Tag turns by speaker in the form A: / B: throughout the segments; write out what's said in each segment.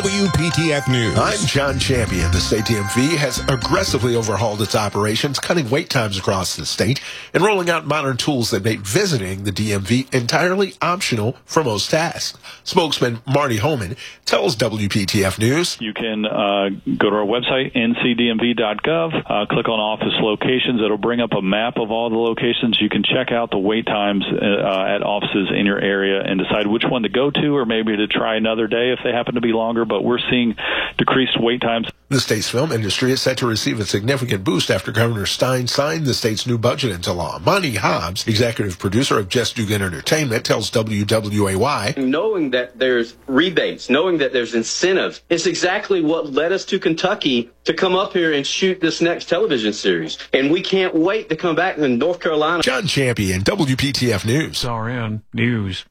A: WPTF News.
B: I'm John Champion. The state DMV has aggressively overhauled its operations, cutting wait times across the state and rolling out modern tools that make visiting the DMV entirely optional for most tasks. Spokesman Marty Holman tells WPTF News.
C: You can go to our website, ncdmv.gov, click on office locations. It'll bring up a map of all the locations. You can check out the wait times at offices in your area and decide which one to go to, or maybe to try another day if they happen to be longer. But we're seeing decreased wait times.
B: The state's film industry is set to receive a significant boost after Governor Stein signed the state's new budget into law. Monty Hobbs, executive producer of Just Dugan Entertainment, tells WWAY.
D: Knowing that there's rebates, knowing that there's incentives, it's exactly what led us to Kentucky to come up here and shoot this next television series. And we can't wait to come back to North Carolina.
B: John Champion, WPTF News.
E: SRN News.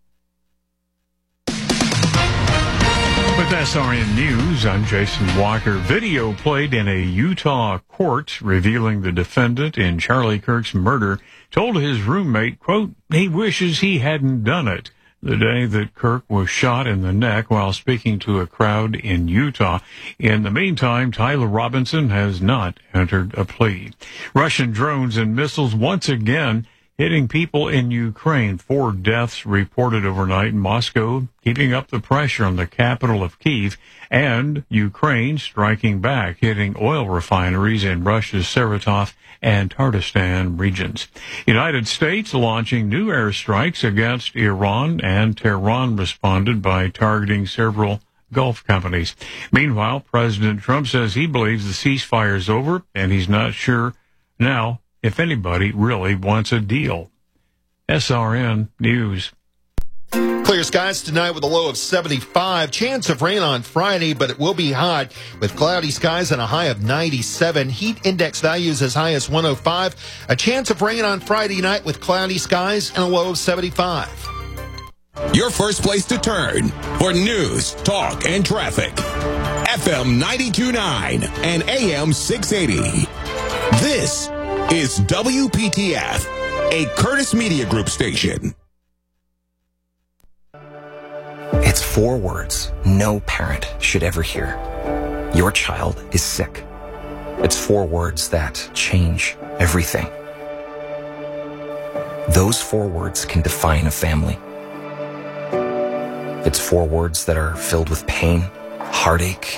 E: With SRN News, I'm Jason Walker. Video played in a Utah court revealing the defendant in Charlie Kirk's murder told his roommate, quote, he wishes he hadn't done it the day that Kirk was shot in the neck while speaking to a crowd in Utah. In the meantime, Tyler Robinson has not entered a plea. Russian drones and missiles once again hitting people in Ukraine. 4 deaths reported overnight. Moscow keeping up the pressure on the capital of Kyiv, and Ukraine striking back, hitting oil refineries in Russia's Saratov and Tatarstan regions. United States launching new airstrikes against Iran, and Tehran responded by targeting several Gulf companies. Meanwhile, President Trump says he believes the ceasefire is over, and he's not sure now if anybody really wants a deal. SRN News.
F: Clear skies tonight with a low of 75. Chance of rain on Friday, but it will be hot with cloudy skies and a high of 97. Heat index values as high as 105. A chance of rain on Friday night with cloudy skies and a low of 75.
A: Your first place to turn for news, talk, and traffic. FM 92.9 and AM 680. This is WPTF, a Curtis Media Group station.
G: It's 4 words no parent should ever hear. Your child is sick. It's 4 words that change everything. Those 4 words can define a family. It's 4 words that are filled with pain, heartache,